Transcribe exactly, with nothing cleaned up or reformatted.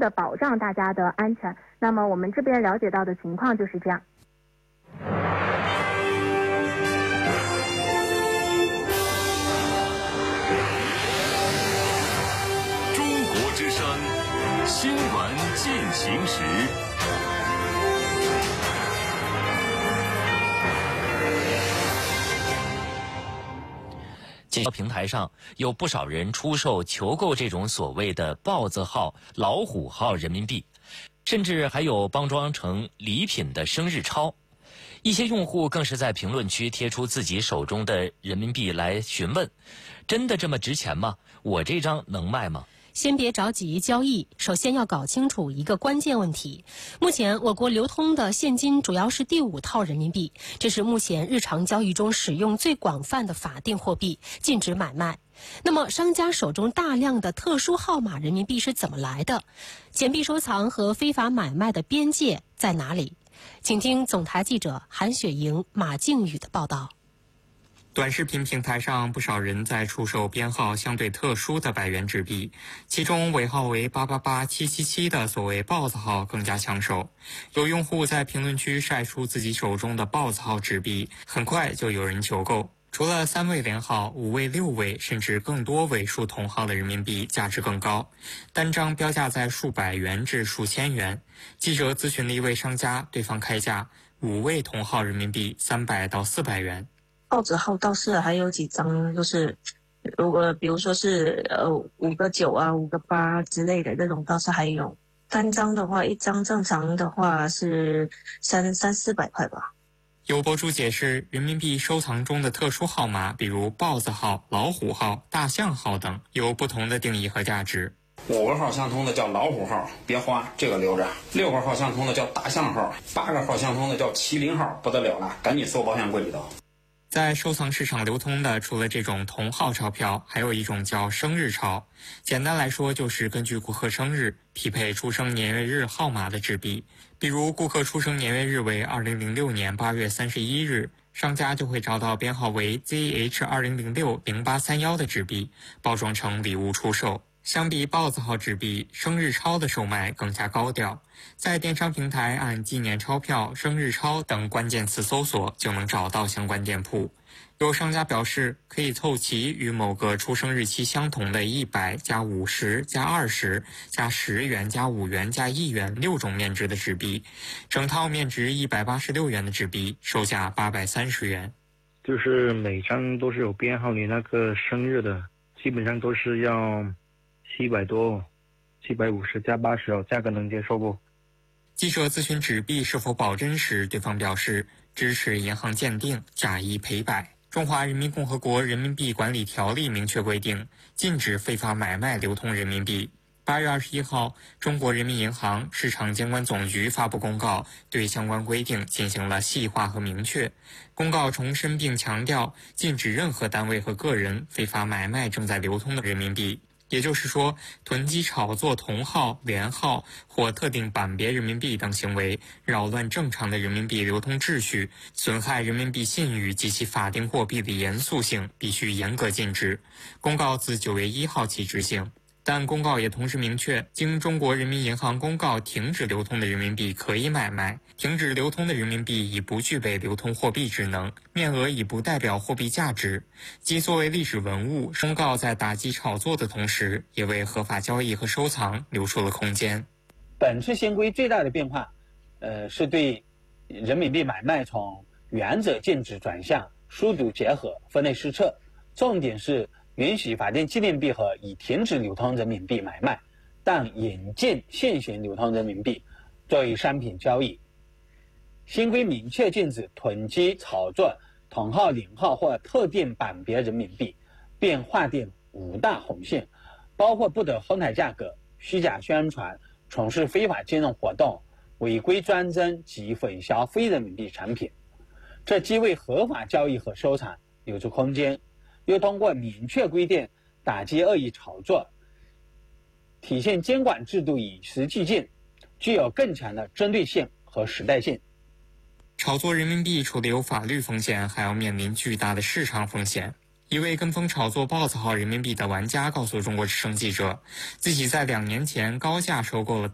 的保障大家的安全。那么我们这边了解到的情况就是这样。 中国之声新闻进行时。 经销平台上有不少人出售求购这种所谓的豹子号、老虎号人民币，甚至还有包装成礼品的生日钞。一些用户更是在评论区贴出自己手中的人民币来询问：真的这么值钱吗？我这张能卖吗？ 先别着急交易，首先要搞清楚一个关键问题。目前我国流通的现金主要是第五套人民币，这是目前日常交易中使用最广泛的法定货币，禁止买卖。那么商家手中大量的特殊号码人民币是怎么来的？钱币收藏和非法买卖的边界在哪里？请听总台记者韩雪莹、马静宇的报道。 短视频平台上，不少人在出售编号相对特殊的百元纸币，其中尾号为八八八七七七的所谓豹子号更加抢手。有用户在评论区晒出自己手中的豹子号纸币，很快就有人求购。除了三位连号、五位、六位甚至更多位数同号的人民币价值更高，单张标价在数百元至数千元。记者咨询了一位商家，对方开价五位同号人民币三百到四百元。 报纸号倒是还有几张，就是如果比如说是呃五个九啊、五个八之类的那种倒是还有。单张的话，一张正常的话是三三四百块吧。 有博主解释，人民币收藏中的特殊号码，比如豹子号、老虎号、大象号等，有不同的定义和价值。 五个号相通的叫老虎号，别花，这个留着；六个号相通的叫大象号，八个号相通的叫麒麟号，不得了了，赶紧搜保险柜里头。 在收藏市场流通的，除了这种同号钞票，还有一种叫生日钞。简单来说，就是根据顾客生日匹配出生年月日号码的纸币。比如顾客出生年月日为二零零六年八月三十一日，商家就会找到编号为 Z H 二零零六零八三一的纸币，包装成礼物出售。相比豹子号纸币，生日钞的售卖更加高调。在电商平台按纪念钞票、生日钞等关键词搜索，就能找到相关店铺。有商家表示，可以凑齐与某个出生日期相同的一百加五十加二十加十元加五元加一元六种面值的纸币，整套面值一百八十六元的纸币售价八百三十元。 就是每张都是有编号，你那个生日的基本上都是要七百多，七百五十加八十哦，价格能接受不？ 记者咨询纸币是否保真时，对方表示支持银行鉴定，假一赔百。中华人民共和国人民币管理条例明确规定，禁止非法买卖流通人民币。八月二十一号，中国人民银行市场监管总局发布公告，对相关规定进行了细化和明确。公告重申并强调，禁止任何单位和个人非法买卖正在流通的人民币。也就是说，囤积炒作同号、连号或特定版别人民币等行为，扰乱正常的人民币流通秩序，损害人民币信誉及其法定货币的严肃性，必须严格禁止。公告自九月一号起执行。但公告也同时明确，经中国人民银行公告停止流通的人民币可以买卖，停止流通的人民币已不具备流通货币职能，面额已不代表货币价值，即作为历史文物。公告在打击炒作的同时，也为合法交易和收藏留出了空间。 本次新规最大的变化，呃，是对人民币买卖从原则禁止转向疏堵结合、分类施策，重点是允许法定纪念币和已停止流通人民币买卖，但引进现行流通人民币作为商品交易。新规明确禁止囤积炒作同号、连号或特定版别人民币，并划定五大红线，包括不得哄抬价格、虚假宣传、从事非法金融活动、违规专增及混淆非人民币产品。这既为合法交易和收藏留出空间，又通过明确规定打击恶意炒作，体现监管制度与时俱进，具有更强的针对性和时代性。 炒作人民币除了有法律风险，还要面临巨大的市场风险。一位跟风炒作豹子号人民币的玩家告诉中国之声记者，自己在两年前高价收购了